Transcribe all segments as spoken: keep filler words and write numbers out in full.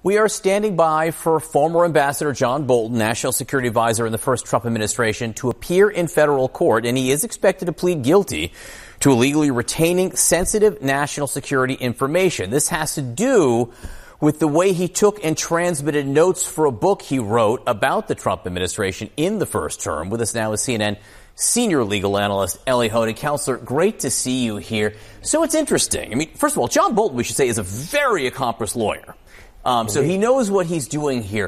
We are standing by for former Ambassador John Bolton, National Security Advisor in the first Trump administration, to appear in federal court, and he is expected to plead guilty to illegally retaining sensitive national security information. This has to do with the way he took and transmitted notes for a book he wrote about the Trump administration in the first term. With us now is C N N senior legal analyst Elie Honig. Counselor, great to see you here. So it's interesting. I mean, first of all, John Bolton, we should say, is a very accomplished lawyer. Um, so he knows what he's doing here.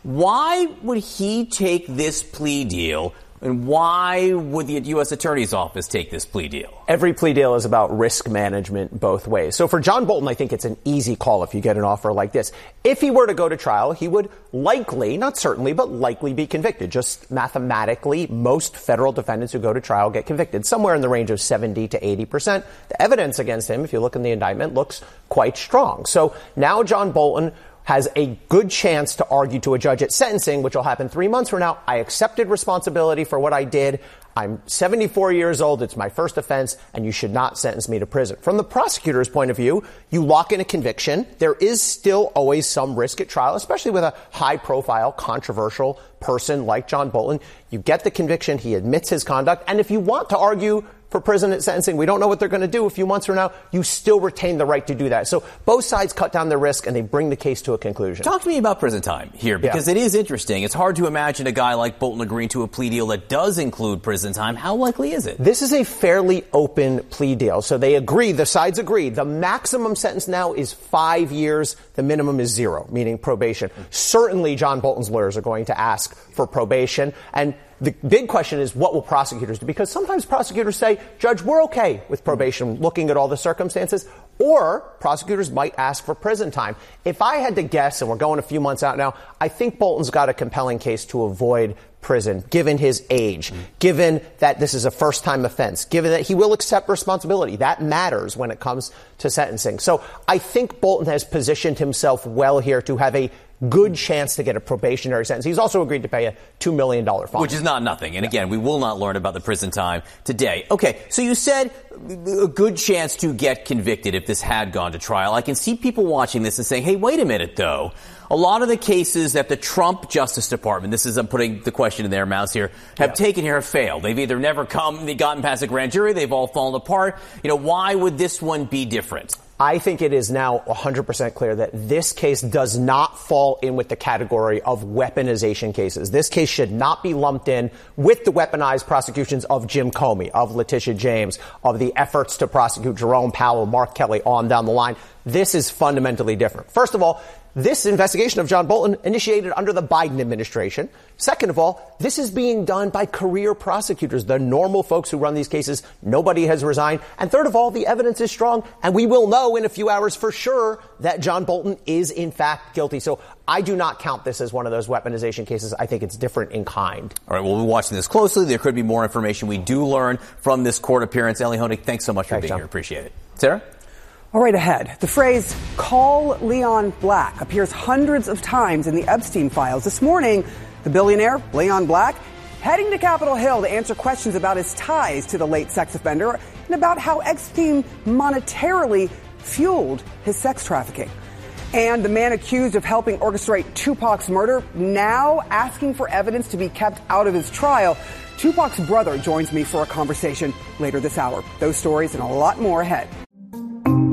Why would he take this plea deal, and why would the U S Attorney's Office take this plea deal? Every plea deal is about risk management both ways. So for John Bolton, I think it's an easy call if you get an offer like this. If he were to go to trial, he would likely, not certainly, but likely be convicted. Just mathematically, most federal defendants who go to trial get convicted, somewhere in the range of seventy to eighty percent. The evidence against him, if you look in the indictment, looks quite strong. So now John Bolton has a good chance to argue to a judge at sentencing, which will happen three months from now. I accepted responsibility for what I did. I'm seventy-four years old. It's my first offense, and you should not sentence me to prison. From the prosecutor's point of view, you lock in a conviction. There is still always some risk at trial, especially with a high-profile, controversial person like John Bolton. You get the conviction. He admits his conduct. And if you want to argue for prison at sentencing, we don't know what they're going to do a few months from now, you still retain the right to do that. So both sides cut down their risk, and they bring the case to a conclusion. Talk to me about prison time here, because yeah. it is interesting. It's hard to imagine a guy like Bolton agreeing to a plea deal that does include prison time. How likely is it? This is a fairly open plea deal. So they agree, the sides agree. The maximum sentence now is five years. The minimum is zero, meaning probation. Certainly John Bolton's lawyers are going to ask for probation. And the big question is, what will prosecutors do? Because sometimes prosecutors say, Judge, we're okay with probation, looking at all the circumstances. Or prosecutors might ask for prison time. If I had to guess, and we're going a few months out now, I think Bolton's got a compelling case to avoid prison, given his age, mm-hmm. given that this is a first-time offense, given that he will accept responsibility. That matters when it comes to sentencing. So I think Bolton has positioned himself well here to have a good chance to get a probationary sentence. He's also agreed to pay a two million dollars fine. Which is not nothing. And again, we will not learn about the prison time today. Okay, so you said a good chance to get convicted if this had gone to trial. I can see people watching this and saying, hey, wait a minute, though. A lot of the cases that the Trump Justice Department, this is, I'm putting the question in their mouths here, have yeah. taken here have failed. They've either never come, they've gotten past a grand jury, they've all fallen apart. You know, why would this one be different? I think it is now one hundred percent clear that this case does not fall in with the category of weaponization cases. This case should not be lumped in with the weaponized prosecutions of Jim Comey, of Letitia James, of the efforts to prosecute Jerome Powell, Mark Kelly, on down the line. This is fundamentally different. First of all, this investigation of John Bolton initiated under the Biden administration. Second of all, this is being done by career prosecutors, the normal folks who run these cases. Nobody has resigned. And third of all, the evidence is strong, and we will know in a few hours for sure that John Bolton is in fact guilty. So I do not count this as one of those weaponization cases. I think it's different in kind. All right, we'll be watching this closely. There could be more information we do learn from this court appearance. Elie Honig, thanks so much for thanks, being John. here. Appreciate it. Sarah? All right, ahead. The phrase, call Leon Black, appears hundreds of times in the Epstein files. This morning, the billionaire, Leon Black, heading to Capitol Hill to answer questions about his ties to the late sex offender and about how Epstein monetarily fueled his sex trafficking. And the man accused of helping orchestrate Tupac's murder now asking for evidence to be kept out of his trial. Tupac's brother joins me for a conversation later this hour. Those stories and a lot more ahead.